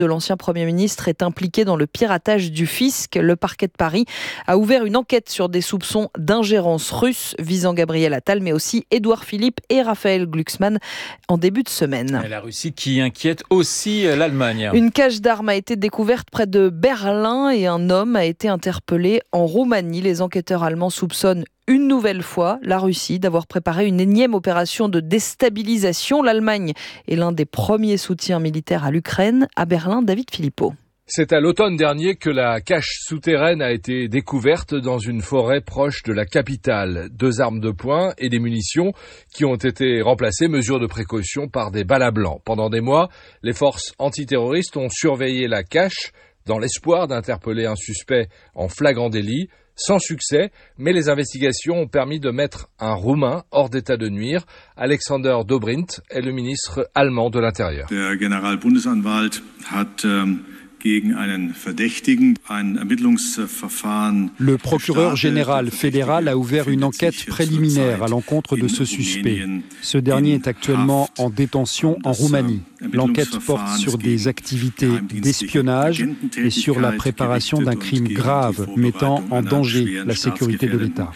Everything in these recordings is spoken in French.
de l'ancien Premier ministre est impliqué dans le piratage du fisc. Le parquet de Paris a ouvert une enquête sur des soupçons d'ingérence russe visant Gabriel Attal, mais aussi Édouard Philippe et Raphaël Glucksmann en début de semaine. Et la Russie qui inquiète aussi l'Allemagne. Une cache d'armes a été découverte près de Berlin et un homme a été interpellé en Roumanie. Les enquêteurs allemands soupçonnent une nouvelle fois la Russie d'avoir préparé une énième opération de déstabilisation. L'Allemagne est l'un des premiers soutiens militaires à l'Ukraine. À Berlin, David Philippot. C'est à l'automne dernier que la cache souterraine a été découverte dans une forêt proche de la capitale. 2 armes de poing et des munitions qui ont été remplacées, mesure de précaution, par des balles à blanc. Pendant des mois, les forces antiterroristes ont surveillé la cache dans l'espoir d'interpeller un suspect en flagrant délit. Sans succès, mais les investigations ont permis de mettre un Roumain hors d'état de nuire. Alexander Dobrindt est le ministre allemand de l'Intérieur. Der Generalbundesanwalt hat gegen einen Verdächtigen ein Ermittlungsverfahren. Le procureur général fédéral a ouvert une enquête préliminaire à l'encontre de ce suspect. Ce dernier est actuellement en détention en Roumanie. L'enquête porte sur des activités d'espionnage et sur la préparation d'un crime grave mettant en danger la sécurité de l'État.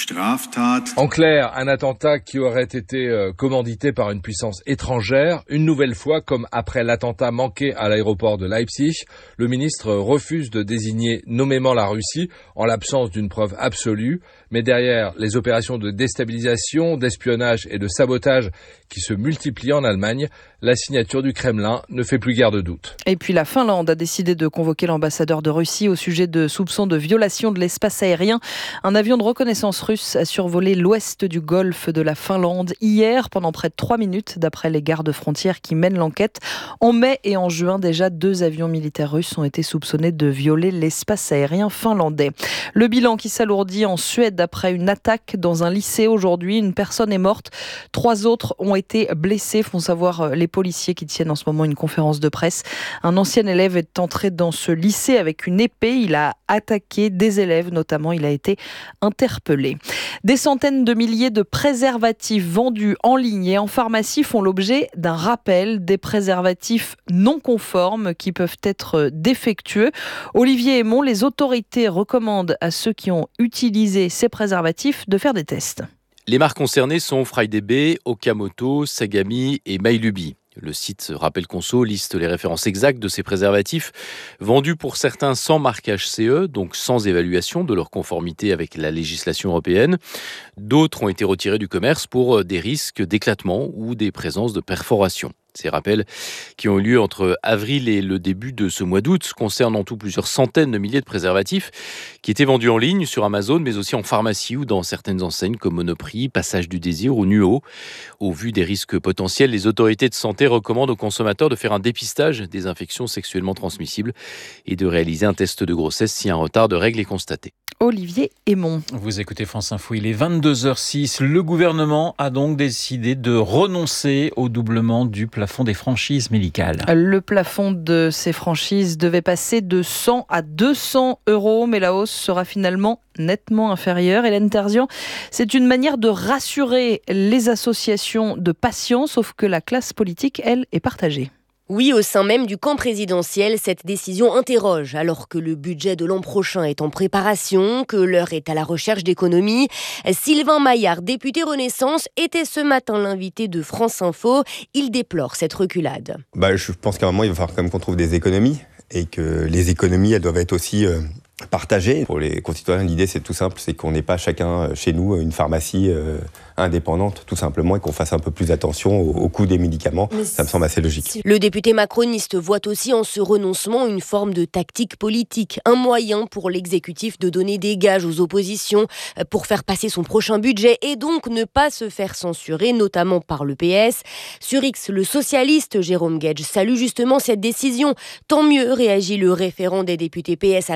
En clair, un attentat qui aurait été commandité par une puissance étrangère. Une nouvelle fois, comme après l'attentat manqué à l'aéroport de Leipzig, le ministre refuse de désigner nommément la Russie en l'absence d'une preuve absolue. Mais derrière les opérations de déstabilisation, d'espionnage et de sabotage qui se multiplient en Allemagne, la signature du Kremlin ne fait plus guère de doute. Et puis la Finlande a décidé de convoquer l'ambassadeur de Russie au sujet de soupçons de violation de l'espace aérien. Un avion de reconnaissance russe a survolé l'ouest du golfe de la Finlande hier pendant près de 3 minutes, d'après les gardes-frontières qui mènent l'enquête. En mai et en juin, déjà 2 avions militaires russes ont été soupçonnés de violer l'espace aérien finlandais. Le bilan qui s'alourdit en Suède après une attaque dans un lycée aujourd'hui. Une personne est morte, 3 autres ont été blessés, font savoir les policiers qui tiennent en ce moment une conférence de presse. Un ancien élève est entré dans ce lycée avec une épée. Il a attaqué des élèves, notamment. Il a été interpellé. Des centaines de milliers de préservatifs vendus en ligne et en pharmacie font l'objet d'un rappel. Des préservatifs non conformes qui peuvent être défectueux. Olivier Aymon, les autorités recommandent à ceux qui ont utilisé ces préservatifs de faire des tests. Les marques concernées sont FryDB, Okamoto, Sagami et Mylubi. Le site Rappel Conso liste les références exactes de ces préservatifs vendus pour certains sans marquage CE, donc sans évaluation de leur conformité avec la législation européenne. D'autres ont été retirés du commerce pour des risques d'éclatement ou des présences de perforation. Ces rappels qui ont eu lieu entre avril et le début de ce mois d'août concernent en tout plusieurs centaines de milliers de préservatifs qui étaient vendus en ligne sur Amazon, mais aussi en pharmacie ou dans certaines enseignes comme Monoprix, Passage du Désir ou Nuo. Au vu des risques potentiels, les autorités de santé recommandent aux consommateurs de faire un dépistage des infections sexuellement transmissibles et de réaliser un test de grossesse si un retard de règles est constaté. Olivier Aymon. Vous écoutez France Info, il est 22h06. Le gouvernement a donc décidé de renoncer au doublement du plafond des franchises médicales. Le plafond de ces franchises devait passer de 100 à 200 €, mais la hausse sera finalement nettement inférieure. Hélène Terzian, c'est une manière de rassurer les associations de patients, sauf que la classe politique, elle, est partagée. Oui, au sein même du camp présidentiel, cette décision interroge. Alors que le budget de l'an prochain est en préparation, que l'heure est à la recherche d'économies, Sylvain Maillard, député Renaissance, était ce matin l'invité de France Info. Il déplore cette reculade. Je pense qu'à un moment, il va falloir quand même qu'on trouve des économies et que les économies, elles doivent être aussi partagées. Pour les concitoyens, l'idée, c'est tout simple, c'est qu'on n'ait pas chacun chez nous une pharmacie indépendante, tout simplement, et qu'on fasse un peu plus attention au coût des médicaments. Ça me semble assez logique. Le député macroniste voit aussi en ce renoncement une forme de tactique politique, un moyen pour l'exécutif de donner des gages aux oppositions pour faire passer son prochain budget et donc ne pas se faire censurer, notamment par le PS. Sur X, le socialiste Jérôme Guedj salue justement cette décision. Tant mieux, réagit le référent des députés PS à l'Assemblée.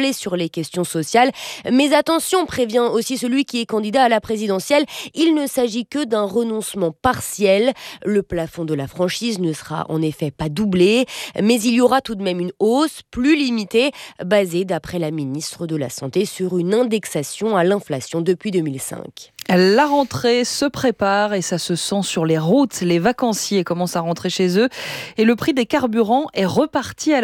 hurler sur les questions sociales. Mais attention, prévient aussi celui qui est candidat à la présidentielle, il ne s'agit que d'un renoncement partiel. Le plafond de la franchise ne sera en effet pas doublé, mais il y aura tout de même une hausse plus limitée, basée d'après la ministre de la Santé sur une indexation à l'inflation depuis 2005. La rentrée se prépare et ça se sent sur les routes. Les vacanciers commencent à rentrer chez eux et le prix des carburants est reparti à la